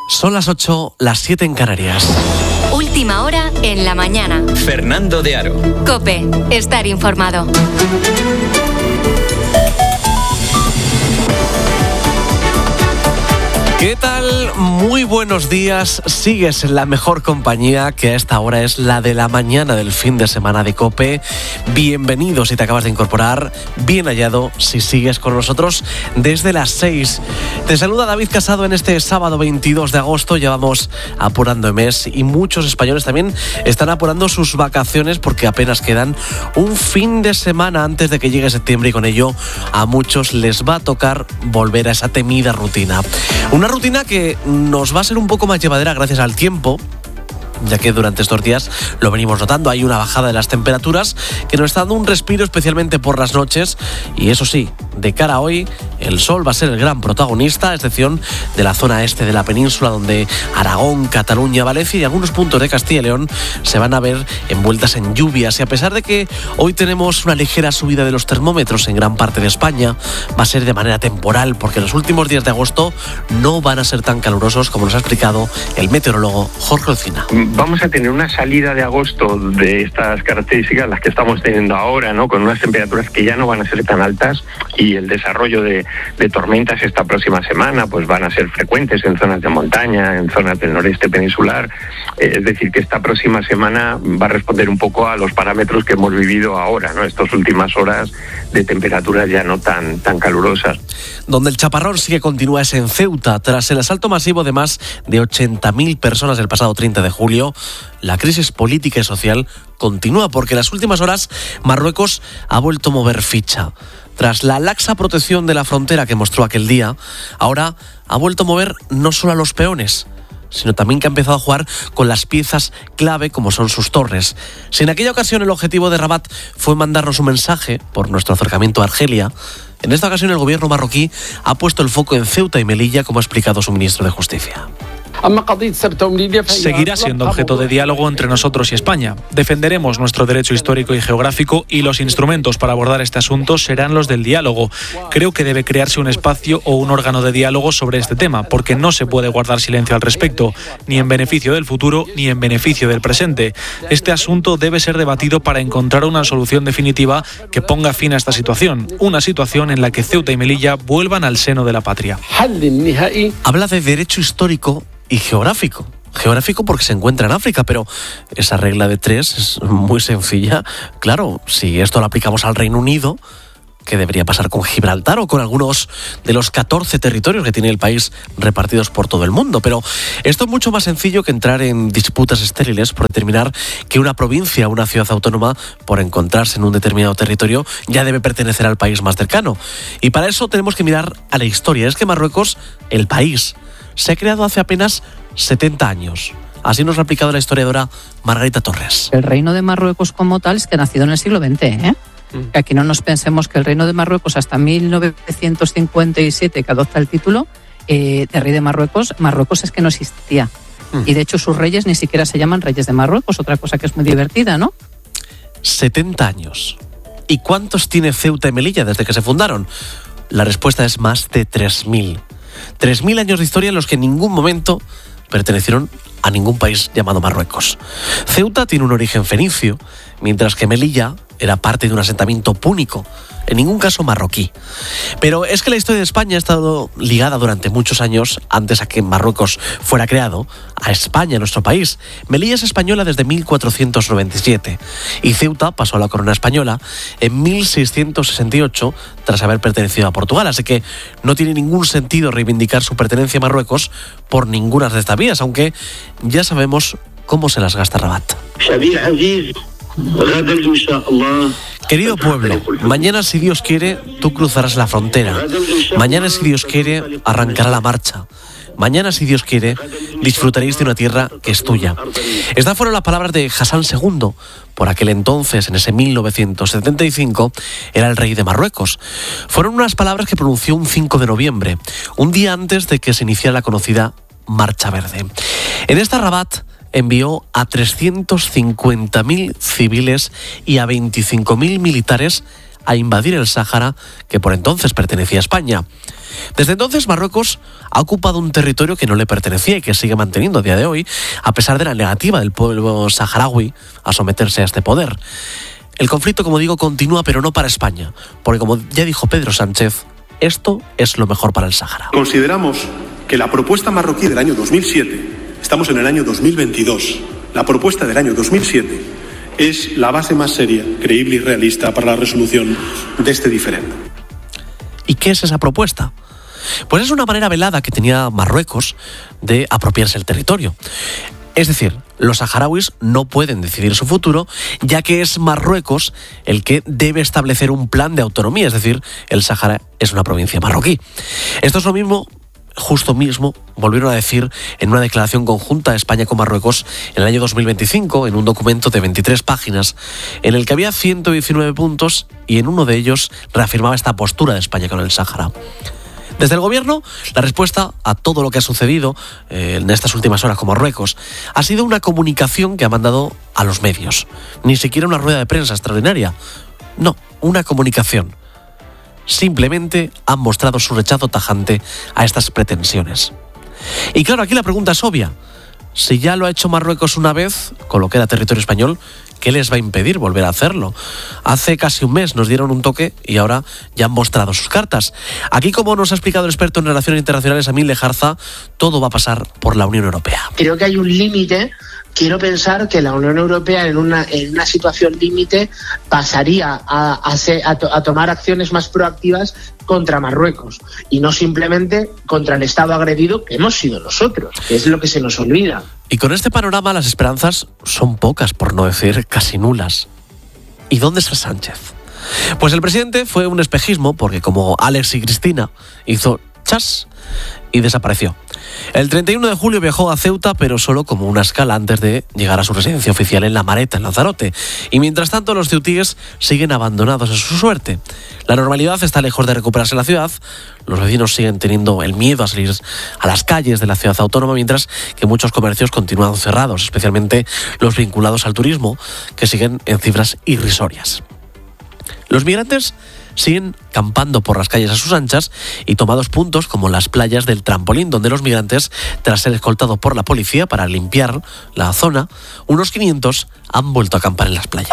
Son las 8, las 7 en Canarias. Última hora en la mañana. Fernando de Aro. COPE. Estar informado. ¿Qué tal? Muy buenos días. Sigues en la mejor compañía, que a esta hora es la de la mañana del fin de semana de COPE. Bienvenido si te acabas de incorporar. Bien hallado si sigues con nosotros desde las 6. Te saluda David Casado en este sábado 22 de agosto. Ya vamos apurando el mes y muchos españoles también están apurando sus vacaciones porque apenas quedan un fin de semana antes de que llegue septiembre y con ello a muchos les va a tocar volver a esa temida rutina. Una rutina que nos va a ser un poco más llevadera gracias al tiempo, ya que durante estos días lo venimos notando. Hay una bajada de las temperaturas que nos está dando un respiro, especialmente por las noches. Y eso sí, de cara a hoy, el sol va a ser el gran protagonista, a excepción de la zona este de la península, donde Aragón, Cataluña, Valencia y algunos puntos de Castilla y León se van a ver envueltas en lluvias. Y a pesar de que hoy tenemos una ligera subida de los termómetros en gran parte de España, va a ser de manera temporal, porque los últimos días de agosto no van a ser tan calurosos como nos ha explicado el meteorólogo Jorge Olcina. Vamos a tener una salida de agosto de estas características, las que estamos teniendo ahora, ¿no? Con unas temperaturas que ya no van a ser tan altas, y el desarrollo de tormentas esta próxima semana pues van a ser frecuentes en zonas de montaña, en zonas del noreste peninsular. Es decir, que esta próxima semana va a responder un poco a los parámetros que hemos vivido ahora, ¿no? Estas últimas horas de temperaturas ya no tan calurosas. Donde el chaparrón sí que continúa es en Ceuta. Tras el asalto masivo de más de 80.000 personas el pasado 30 de julio, la crisis política y social continúa, porque en las últimas horas Marruecos ha vuelto a mover ficha. Tras la laxa protección de la frontera que mostró aquel día, ahora ha vuelto a mover no solo a los peones, sino también que ha empezado a jugar con las piezas clave como son sus torres. Si en aquella ocasión el objetivo de Rabat fue mandarnos un mensaje por nuestro acercamiento a Argelia, en esta ocasión el gobierno marroquí ha puesto el foco en Ceuta y Melilla, como ha explicado su ministro de Justicia. Seguirá siendo objeto de diálogo entre nosotros y España. Defenderemos nuestro derecho histórico y geográfico, y los instrumentos para abordar este asunto serán los del diálogo. Creo que debe crearse un espacio o un órgano de diálogo sobre este tema, porque no se puede guardar silencio al respecto, ni en beneficio del futuro ni en beneficio del presente. Este asunto debe ser debatido para encontrar una solución definitiva que ponga fin a esta situación, una situación en la que Ceuta y Melilla vuelvan al seno de la patria. Habla de derecho histórico y geográfico. Geográfico porque se encuentra en África, pero esa regla de 3 es muy sencilla. Claro, si esto lo aplicamos al Reino Unido, ¿qué debería pasar con Gibraltar o con algunos de los 14 territorios que tiene el país repartidos por todo el mundo? Pero esto es mucho más sencillo que entrar en disputas estériles por determinar que una provincia o una ciudad autónoma, por encontrarse en un determinado territorio, ya debe pertenecer al país más cercano. Y para eso tenemos que mirar a la historia. Es que Marruecos, el país, se ha creado hace apenas 70 años. Así nos lo ha explicado la historiadora Margarita Torres. El reino de Marruecos como tal es que ha nacido en el siglo XX, Que aquí no nos pensemos que el reino de Marruecos hasta 1957, que adopta el título de rey de Marruecos es que no existía. Y de hecho sus reyes ni siquiera se llaman reyes de Marruecos, otra cosa que es muy divertida, ¿no? 70 años. ¿Y cuántos tiene Ceuta y Melilla desde que se fundaron? La respuesta es más de 3.000. 3.000 años de historia en los que en ningún momento pertenecieron a ningún país llamado Marruecos. Ceuta tiene un origen fenicio, mientras que Melilla era parte de un asentamiento púnico, en ningún caso marroquí. Pero es que la historia de España ha estado ligada durante muchos años, antes a que Marruecos fuera creado, a España, nuestro país. Melilla es española desde 1497 y Ceuta pasó a la corona española en 1668 tras haber pertenecido a Portugal. Así que no tiene ningún sentido reivindicar su pertenencia a Marruecos por ninguna de estas vías, aunque ya sabemos cómo se las gasta Rabat. Querido pueblo, mañana, si Dios quiere, tú cruzarás la frontera. Mañana, si Dios quiere, arrancará la marcha. Mañana, si Dios quiere, disfrutaréis de una tierra que es tuya. Estas fueron las palabras de Hassan II. Por aquel entonces, en ese 1975, era el rey de Marruecos. Fueron unas palabras que pronunció un 5 de noviembre, un día antes de que se iniciara la conocida Marcha Verde. En esta Rabat envió a 350.000 civiles y a 25.000 militares a invadir el Sáhara, que por entonces pertenecía a España. Desde entonces, Marruecos ha ocupado un territorio que no le pertenecía y que sigue manteniendo a día de hoy, a pesar de la negativa del pueblo saharaui a someterse a este poder. El conflicto, como digo, continúa, pero no para España, porque como ya dijo Pedro Sánchez, esto es lo mejor para el Sáhara. Consideramos que la propuesta marroquí del año 2007, estamos en el año 2022, la propuesta del año 2007 es la base más seria, creíble y realista para la resolución de este diferendo. ¿Y qué es esa propuesta? Pues es una manera velada que tenía Marruecos de apropiarse el territorio. Es decir, los saharauis no pueden decidir su futuro, ya que es Marruecos el que debe establecer un plan de autonomía, es decir, el Sáhara es una provincia marroquí. Esto es lo mismo, justo mismo, volvieron a decir en una declaración conjunta de España con Marruecos en el año 2025, en un documento de 23 páginas, en el que había 119 puntos y en uno de ellos reafirmaba esta postura de España con el Sáhara. Desde el gobierno, la respuesta a todo lo que ha sucedido en estas últimas horas con Marruecos ha sido una comunicación que ha mandado a los medios. Ni siquiera una rueda de prensa extraordinaria. No, una comunicación. Simplemente han mostrado su rechazo tajante a estas pretensiones. Y claro, aquí la pregunta es obvia. Si ya lo ha hecho Marruecos una vez, con lo que era territorio español, ¿qué les va a impedir volver a hacerlo? Hace casi un mes nos dieron un toque y ahora ya han mostrado sus cartas. Aquí, como nos ha explicado el experto en relaciones internacionales, Amín Lejarza, todo va a pasar por la Unión Europea. Creo que hay un límite. Quiero pensar que la Unión Europea en una situación límite pasaría a tomar acciones más proactivas contra Marruecos y no simplemente contra el Estado agredido que hemos sido nosotros, que es lo que se nos olvida. Y con este panorama las esperanzas son pocas, por no decir casi nulas. ¿Y dónde está Sánchez? Pues el presidente fue un espejismo porque como Alex y Cristina hizo chas y desapareció. El 31 de julio viajó a Ceuta, pero solo como una escala antes de llegar a su residencia oficial en La Mareta, en Lanzarote. Y mientras tanto, los ceutíes siguen abandonados a su suerte. La normalidad está lejos de recuperarse en la ciudad. Los vecinos siguen teniendo el miedo a salir a las calles de la ciudad autónoma, mientras que muchos comercios continúan cerrados, especialmente los vinculados al turismo, que siguen en cifras irrisorias. Los migrantes siguen campando por las calles a sus anchas y tomados puntos como las playas del Trampolín, donde los migrantes, tras ser escoltados por la policía para limpiar la zona, unos 500 han vuelto a acampar en las playas.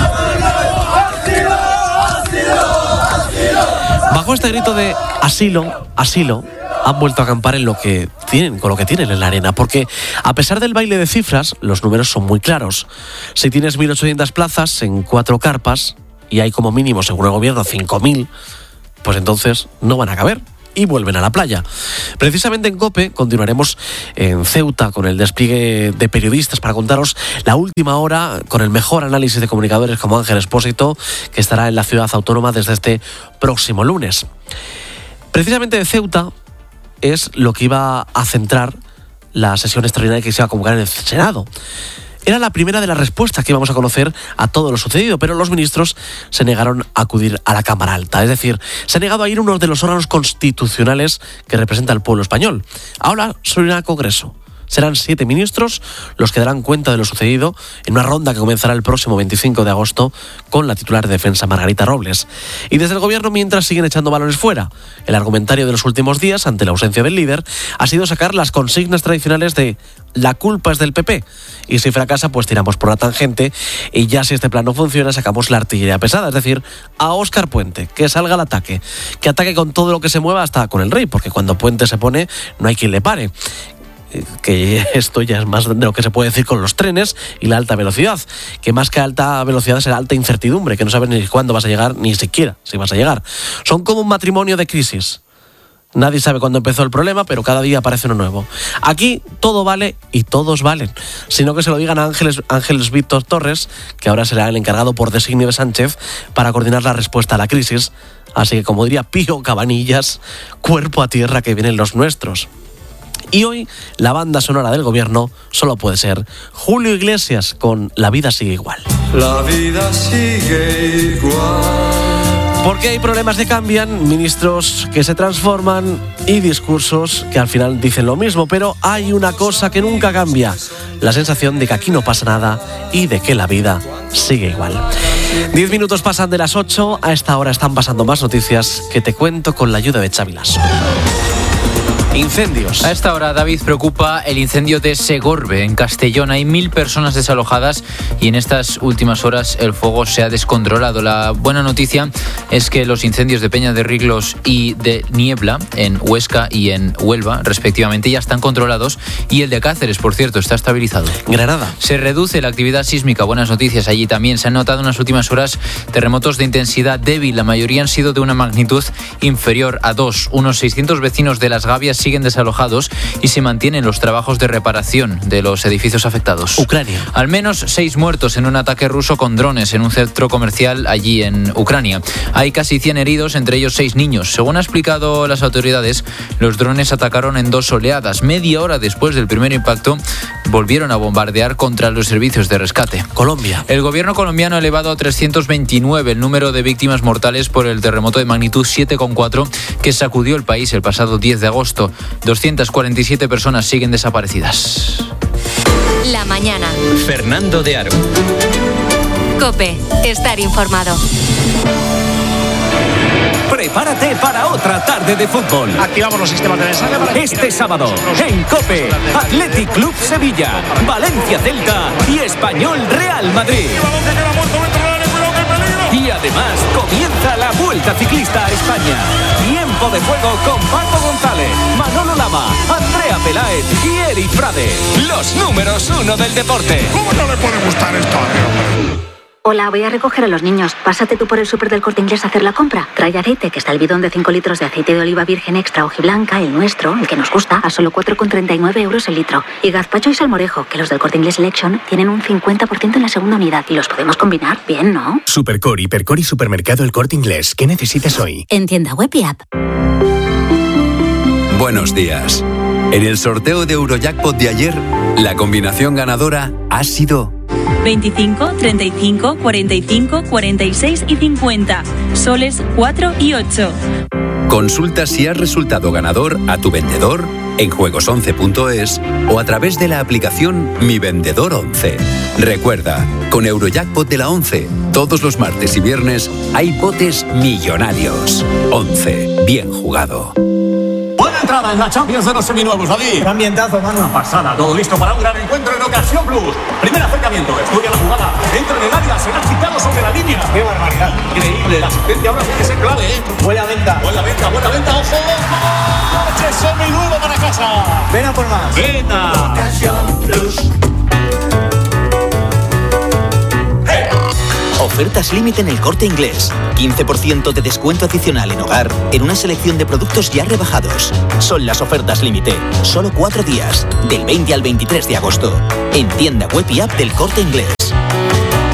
Bajo este grito de asilo, asilo, han vuelto a acampar con lo que tienen en la arena, porque a pesar del baile de cifras, los números son muy claros. Si tienes 1.800 plazas en 4 carpas, y hay como mínimo, según el gobierno, 5.000, pues entonces no van a caber y vuelven a la playa. Precisamente en COPE continuaremos en Ceuta con el despliegue de periodistas para contaros la última hora con el mejor análisis de comunicadores como Ángel Expósito, que estará en la ciudad autónoma desde este próximo lunes. Precisamente de Ceuta es lo que iba a centrar la sesión extraordinaria que se iba a convocar en el Senado. Era la primera de las respuestas que íbamos a conocer a todo lo sucedido, pero los ministros se negaron a acudir a la Cámara Alta. Es decir, se ha negado a ir uno de los órganos constitucionales que representa al pueblo español. Ahora se irá al Congreso. Serán 7 ministros los que darán cuenta de lo sucedido en una ronda que comenzará el próximo 25 de agosto con la titular de Defensa, Margarita Robles. Y desde el gobierno, mientras, siguen echando balones fuera. El argumentario de los últimos días, ante la ausencia del líder, ha sido sacar las consignas tradicionales de la culpa es del PP. Y si fracasa, pues tiramos por la tangente y ya si este plan no funciona, sacamos la artillería pesada. Es decir, a Óscar Puente, que salga al ataque. Que ataque con todo lo que se mueva, hasta con el rey, porque cuando Puente se pone, no hay quien le pare. Que esto ya es más de lo que se puede decir con los trenes y la alta velocidad, que más que alta velocidad es la alta incertidumbre, que no sabes ni cuándo vas a llegar, ni siquiera si vas a llegar. Son como un matrimonio de crisis. Nadie sabe cuándo empezó el problema, pero cada día aparece uno nuevo. Aquí todo vale y todos valen. Sino que se lo digan a Ángeles Víctor Torres, que ahora será el encargado por designio de Sánchez para coordinar la respuesta a la crisis. Así que, como diría Pío Cabanillas, cuerpo a tierra que vienen los nuestros. Y hoy la banda sonora del gobierno solo puede ser Julio Iglesias con La vida sigue igual. La vida sigue igual. Porque hay problemas que cambian, ministros que se transforman y discursos que al final dicen lo mismo, pero hay una cosa que nunca cambia: la sensación de que aquí no pasa nada y de que la vida sigue igual. 10 minutos pasan de las 8, a esta hora están pasando más noticias que te cuento con la ayuda de Xavi Lasso. Incendios. A esta hora, David, preocupa el incendio de Segorbe, en Castellón. Hay 1.000 personas desalojadas y en estas últimas horas el fuego se ha descontrolado. La buena noticia es que los incendios de Peña de Riglos y de Niebla, en Huesca y en Huelva, respectivamente, ya están controlados, y el de Cáceres, por cierto, está estabilizado. Granada. Se reduce la actividad sísmica. Buenas noticias allí también. Se han notado en las últimas horas terremotos de intensidad débil. La mayoría han sido de una magnitud inferior a 2. Unos 600 vecinos de Las Gavias siguen desalojados y se mantienen los trabajos de reparación de los edificios afectados. Ucrania. Al menos 6 muertos en un ataque ruso con drones en un centro comercial allí en Ucrania. Hay casi 100 heridos, entre ellos 6 niños. Según ha explicado las autoridades, los drones atacaron en 2 oleadas. Media hora después del primer impacto, volvieron a bombardear contra los servicios de rescate. Colombia. El gobierno colombiano ha elevado a 329 el número de víctimas mortales por el terremoto de magnitud 7,4 que sacudió el país el pasado 10 de agosto. 247 personas siguen desaparecidas. La mañana. Fernando de Aro. COPE. Estar informado. Prepárate para otra tarde de fútbol. Activamos los sistemas de mensaje para este sábado en COPE, Athletic Club Sevilla, Valencia Celta y Español Real Madrid. Y además comienza la Vuelta Ciclista a España. Tiempo de juego con Paco González, Manolo Lama, Andrea Peláez y Eric Frade. Los números 1 del deporte. ¿Cómo no le puede gustar esto a mi hombre? Hola, voy a recoger a los niños. Pásate tú por el súper del Corte Inglés a hacer la compra. Trae aceite, que está el bidón de 5 litros de aceite de oliva virgen extra hojiblanca, el nuestro, el que nos gusta, a solo 4,39 euros el litro. Y gazpacho y salmorejo, que los del Corte Inglés Selection tienen un 50% en la segunda unidad. Y los podemos combinar bien, ¿no? Supercore, Hipercore y Supermercado El Corte Inglés. ¿Qué necesitas hoy? En tienda web y app. Buenos días. En el sorteo de Eurojackpot de ayer, la combinación ganadora ha sido 25, 35, 45, 46 y 50. Soles 4 y 8. Consulta si has resultado ganador a tu vendedor en juegos11.es o a través de la aplicación Mi Vendedor 11. Recuerda, con Eurojackpot de la 11, todos los martes y viernes hay botes millonarios. 11. Bien jugado. Buena entrada en la Champions de los seminuevos, David. Qué ambientazo, mano. Una pasada, todo listo para un gran encuentro en Ocasión Plus. Primer acercamiento, estudia la jugada, entra en el área, será quitado sobre la línea. Qué barbaridad. Increíble, la asistencia ahora tiene que ser clave, ¿eh? Buena venta. Buena venta, ojo. ¡Coche seminuevo para casa! Ven a por más. Vena. Ocasión Plus. Ofertas límite en el Corte Inglés. 15% de descuento adicional en hogar en una selección de productos ya rebajados. Son las ofertas límite. Solo 4 días, del 20 al 23 de agosto. En tienda web y app del Corte Inglés.